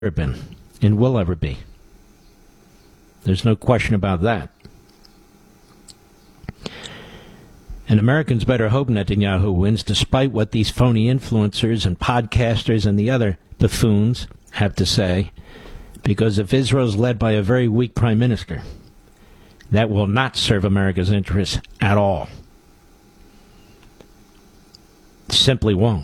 been and will ever be. There's no question about that. And Americans better hope Netanyahu wins, despite what these phony influencers and podcasters and the other buffoons have to say, because if Israel's led by a very weak prime minister, that will not serve America's interests at all. Simply won't.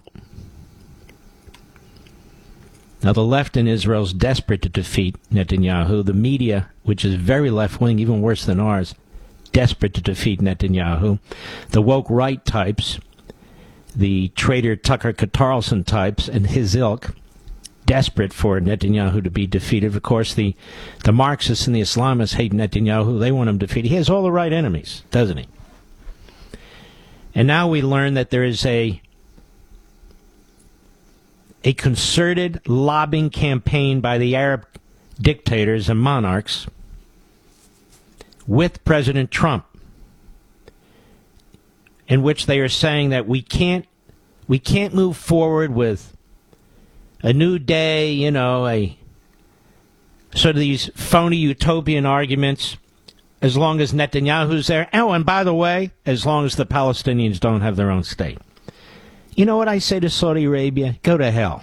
Now, the left in Israel is desperate to defeat Netanyahu. The media, which is very left-wing, even worse than ours, desperate to defeat Netanyahu. The woke right types, the traitor Tucker Carlson types and his ilk, desperate for Netanyahu to be defeated. Of course, the Marxists and the Islamists hate Netanyahu. They want him defeated. He has all the right enemies, doesn't he? And now we learn that there is a concerted lobbying campaign by the Arab dictators and monarchs with President Trump, in which they are saying that we can't move forward with a new day, a sort of these phony utopian arguments, as long as Netanyahu's there. Oh, and by the way, as long as the Palestinians don't have their own state. You know what I say to Saudi Arabia? Go to hell.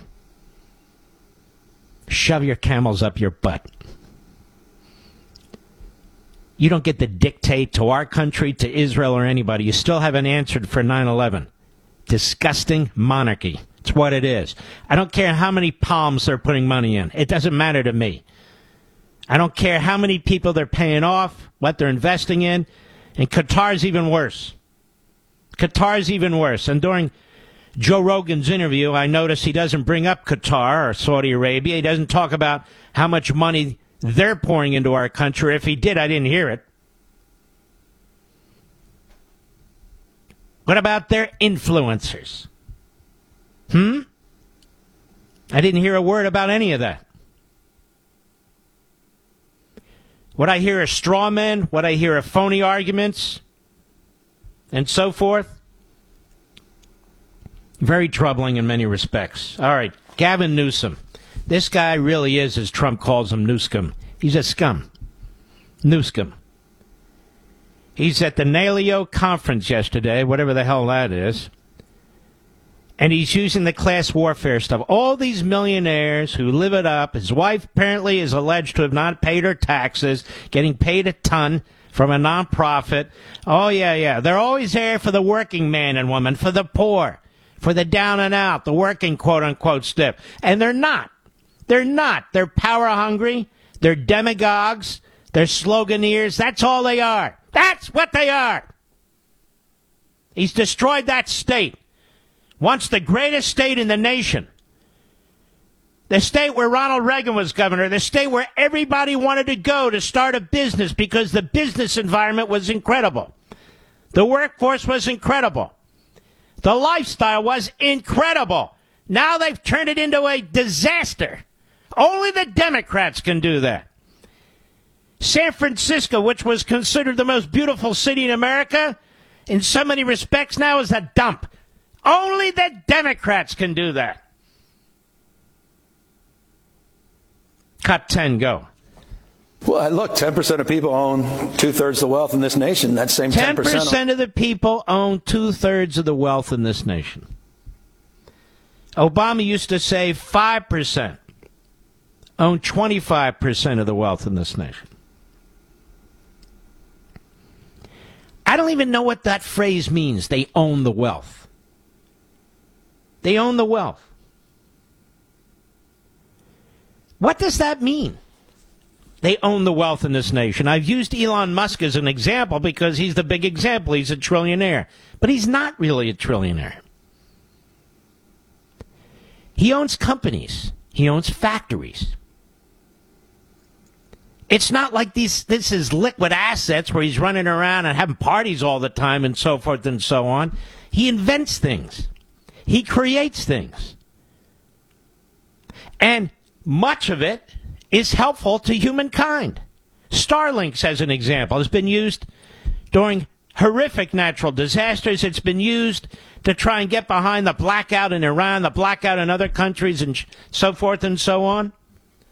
Shove your camels up your butt. You don't get to dictate to our country, to Israel, or anybody. You still haven't answered for 9/11. Disgusting monarchy. It's what it is. I don't care how many palms they're putting money in. It doesn't matter to me. I don't care how many people they're paying off, what they're investing in. And Qatar's even worse. Qatar's even worse. And during Joe Rogan's interview, I noticed he doesn't bring up Qatar or Saudi Arabia. He doesn't talk about how much money they're pouring into our country. If he did, I didn't hear it. What about their influencers? I didn't hear a word about any of that. What I hear are straw men, what I hear are phony arguments, and so forth. Very troubling in many respects. All right, Gavin Newsom. This guy really is, as Trump calls him, Newscum. He's a scum. Newscum. He's at the NALEO conference yesterday, whatever the hell that is. And he's using the class warfare stuff. All these millionaires who live it up. His wife apparently is alleged to have not paid her taxes, getting paid a ton from a nonprofit. Oh, yeah. They're always there for the working man and woman, for the poor, for the down and out, the working quote-unquote stiff. And they're not. They're not. They're power-hungry. They're demagogues. They're sloganeers. That's all they are. That's what they are. He's destroyed that state. Once the greatest state in the nation. The state where Ronald Reagan was governor. The state where everybody wanted to go to start a business because the business environment was incredible. The workforce was incredible. The lifestyle was incredible. Now they've turned it into a disaster. Only the Democrats can do that. San Francisco, which was considered the most beautiful city in America, in so many respects now is a dump. Only the Democrats can do that. Cut 10, go. Well, look, 10% of people own two-thirds of the wealth in this nation. That same 10%. 10% of the people own two-thirds of the wealth in this nation. Obama used to say 5% own 25% of the wealth in this nation. I don't even know what that phrase means. They own the wealth. They own the wealth. What does that mean? They own the wealth in this nation. I've used Elon Musk as an example because he's the big example. He's a trillionaire. But he's not really a trillionaire. He owns companies. He owns factories. It's not like this is liquid assets where he's running around and having parties all the time and so forth and so on. He invents things. He creates things. And much of it is helpful to humankind. Starlink, as an example, has been used during horrific natural disasters. It's been used to try and get behind the blackout in Iran, the blackout in other countries, and so forth and so on.